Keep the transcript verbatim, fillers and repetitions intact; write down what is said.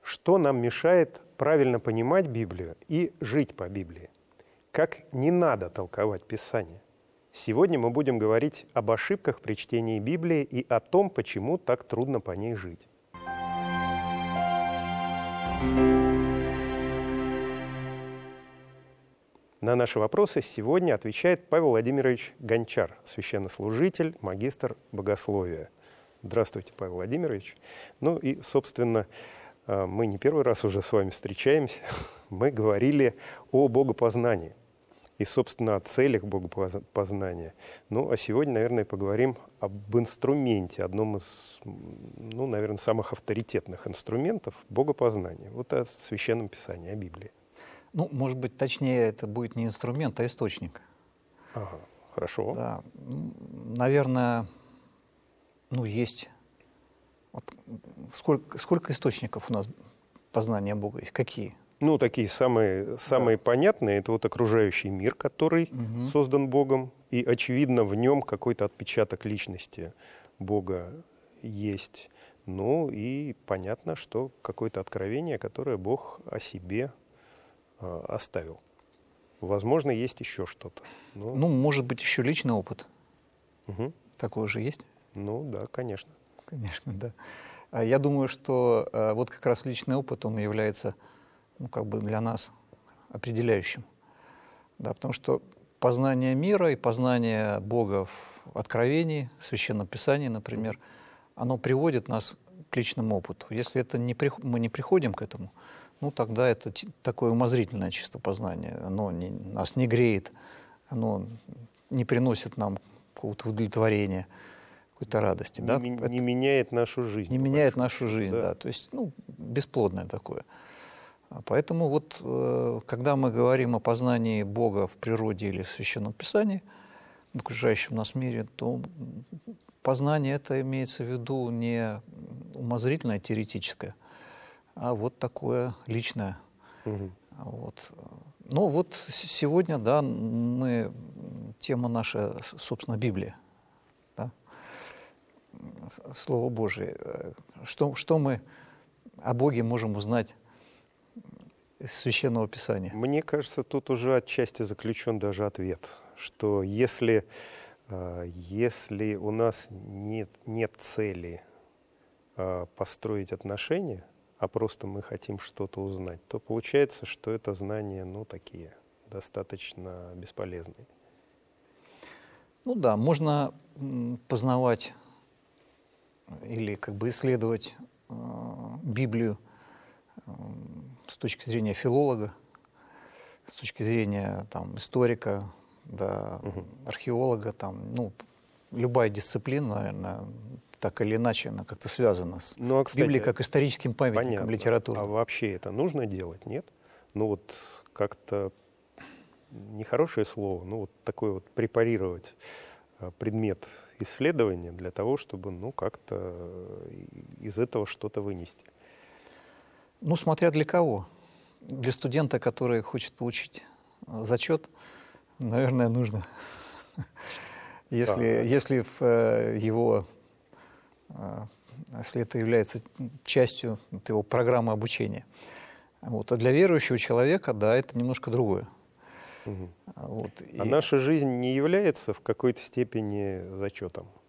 Что нам мешает правильно понимать Библию и жить по Библии? Как не надо толковать Писание? Сегодня мы будем говорить об ошибках при чтении Библии и о том, почему так трудно по ней жить. На наши вопросы сегодня отвечает Павел Владимирович Гончар, священнослужитель, магистр богословия. Здравствуйте, Павел Владимирович. Ну и, собственно, мы не первый раз уже с вами встречаемся. Мы говорили о богопознании и, собственно, о целях богопознания. Ну, а сегодня, наверное, поговорим об инструменте, одном из, ну, наверное, самых авторитетных инструментов богопознания. Вот о Священном Писании, о Библии. Ну, может быть, точнее, это будет не инструмент, а источник. Ага, хорошо. Да. Наверное, ну, есть... Вот сколько, сколько источников у нас познания Бога есть? Какие? Ну, такие самые, самые да. понятные. Это вот окружающий мир, который угу. создан Богом. И, очевидно, в нем какой-то отпечаток личности Бога есть. Ну, и понятно, что какое-то откровение, которое Бог о себе э, оставил. Возможно, есть еще что-то. Но... Ну, может быть, еще личный опыт. Угу. Такой же есть? Ну, да, конечно. Конечно, да. Я думаю, что э, вот как раз личный опыт, он является, ну, как бы для нас определяющим. Да, потому что познание мира и познание Бога в Откровении, в Священном Писании, например, оно приводит нас к личному опыту. Если это не, мы не приходим к этому, ну, тогда это такое умозрительное чисто познание. Оно не, нас не греет, оно не приносит нам какого-то удовлетворения, какой-то радости. Не, да? не это меняет нашу жизнь. Не меняет нашу жизнь, да. да. То есть, ну, бесплодное такое. Поэтому вот, когда мы говорим о познании Бога в природе или в Священном Писании, в окружающем нас мире, то познание это имеется в виду не умозрительное, теоретическое, а вот такое личное. Угу. Вот. Ну вот сегодня, да, мы, тема наша, собственно, Библия. Слово Божие. Что, что мы о Боге можем узнать из Священного Писания? Мне кажется, тут уже отчасти заключен даже ответ, что если, если у нас нет, нет цели построить отношения, а просто мы хотим что-то узнать, то получается, что это знания, ну, такие, достаточно бесполезные. Ну да, можно познавать или как бы исследовать э, Библию э, с точки зрения филолога, с точки зрения там, историка, да, угу. археолога, там, ну, любая дисциплина, наверное, так или иначе, она как-то связана с ну, а, кстати, Библией как историческим памятником понятно. Литературы. А вообще это нужно делать, нет? Ну вот как-то нехорошее слово, ну вот такое вот препарировать предмет исследования для того, чтобы, ну, как-то из этого что-то вынести. Ну, смотря для кого. Для студента, который хочет получить зачет, наверное, нужно. Если, да. если в его, если это является частью его программы обучения. Вот. А для верующего человека, да, это немножко другое. Угу. Вот. А и... наша жизнь не является в какой-то степени зачетом?